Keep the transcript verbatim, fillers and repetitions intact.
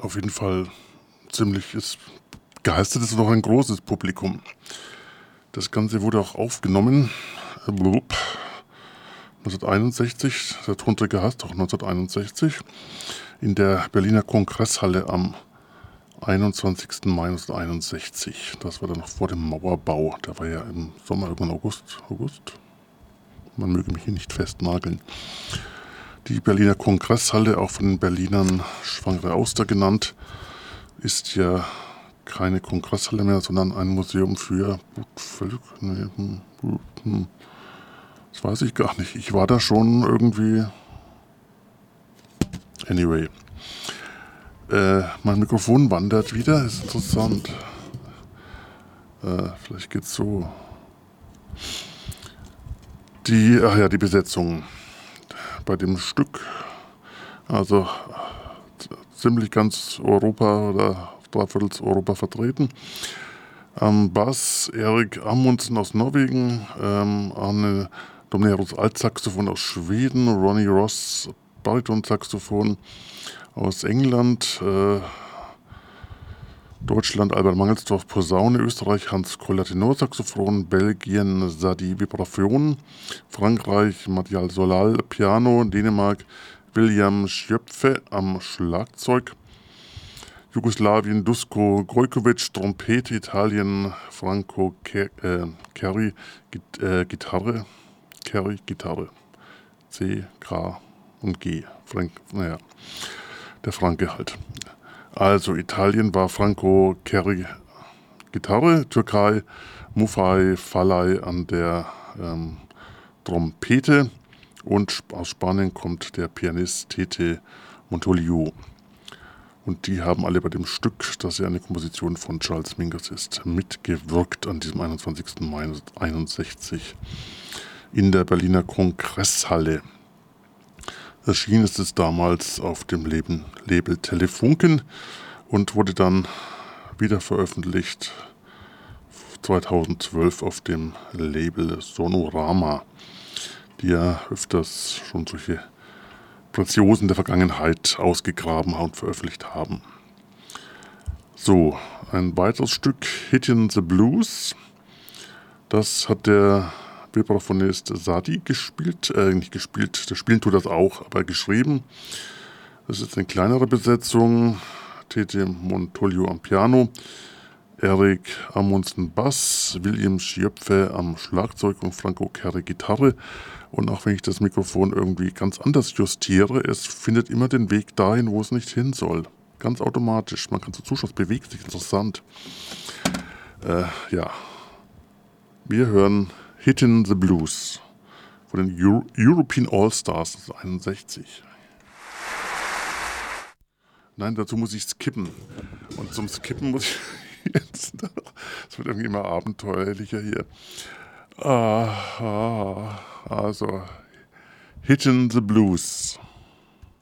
auf jeden Fall ziemlich, es geistert es noch ein großes Publikum. Das Ganze wurde auch aufgenommen, äh, blub, neunzehnhunderteinundsechzig, der Tonträger heißt auch neunzehnhunderteinundsechzig, in der Berliner Kongresshalle am einundzwanzigsten Mai neunzehnhunderteinundsechzig. Das war dann noch vor dem Mauerbau. Der war ja im Sommer, irgendwann August. August? Man möge mich hier nicht festnageln. Die Berliner Kongresshalle, auch von den Berlinern Schwangere Auster genannt, ist ja keine Kongresshalle mehr, sondern ein Museum für Völker. Nee, hm, hm, das weiß ich gar nicht. Ich war da schon irgendwie. Anyway. Äh, mein Mikrofon wandert wieder, ist interessant. Äh, vielleicht geht's so. Die, ach ja, die Besetzung bei dem Stück. Also ziemlich ganz Europa oder dreiviertel Europa vertreten. Am Bass Erik Amundsen aus Norwegen, ähm, Arne Domnerus Altsaxophon aus Schweden, Ronnie Ross Baritonsaxophon aus England, äh, Deutschland Albert Mangelsdorf Posaune, Österreich Hans Koller Tenorsaxophon, Belgien Sadi Vibraphon, Frankreich Mathial Solal Piano, Dänemark William Schjöpfe am Schlagzeug, Jugoslawien Dusko Gojkovic Trompete, Italien Franco Ke äh, Kerry Git äh, Gitarre, Kerry Gitarre, C, K und G, Frank, naja, der Franke halt. Also Italien war Franco Kerry Gitarre, Türkei Mufai Falay an der ähm, Trompete und aus Spanien kommt der Pianist Tete Montoliu. Und die haben alle bei dem Stück, das ja eine Komposition von Charles Mingus ist, mitgewirkt an diesem einundzwanzigsten Mai neunzehnhunderteinundsechzig in der Berliner Kongresshalle. Erschienen ist es damals auf dem Label, Label Telefunken und wurde dann wieder veröffentlicht zweitausendzwölf auf dem Label Sonorama, die ja öfters schon solche Preziosen der Vergangenheit ausgegraben und veröffentlicht haben. So, ein weiteres Stück, Hittin' the Blues. Das hat der Vibraphonist Sadi gespielt, äh, nicht gespielt, der spielen tut das auch, aber geschrieben. Das ist eine kleinere Besetzung. Tete Montoliu am Piano, Erik Amundsen Bass, William Schjöpfe am Schlagzeug und Franco Kerry Gitarre. Und auch wenn ich das Mikrofon irgendwie ganz anders justiere, es findet immer den Weg dahin, wo es nicht hin soll. Ganz automatisch. Man kann so zuschauen, es bewegt sich, interessant. Äh, ja. Wir hören Hittin' the Blues von den Euro- European All-Stars einundsechzig. Nein, dazu muss ich skippen. Und zum Skippen muss ich jetzt noch. Es wird irgendwie immer abenteuerlicher hier. Ah, ah, also, Hittin' the Blues.